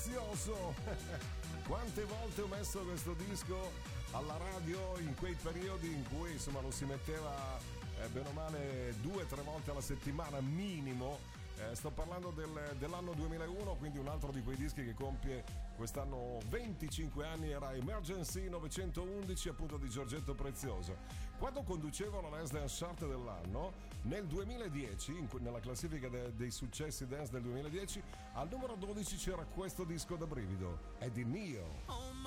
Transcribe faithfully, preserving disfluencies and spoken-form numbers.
prezioso. Quante volte ho messo questo disco alla radio in quei periodi in cui insomma lo si metteva eh, bene o male due o tre volte alla settimana minimo. Eh, sto parlando del, dell'anno duemilauno, quindi un altro di quei dischi che compie quest'anno venticinque anni. Era Emergency novecentoundici, appunto, di Giorgetto Prezioso. Quando conducevo la Dance Dance Chart dell'anno nel duemiladieci, in, nella classifica de, dei successi dance del duemiladieci, al numero dodici c'era questo disco da brivido, è di Nio.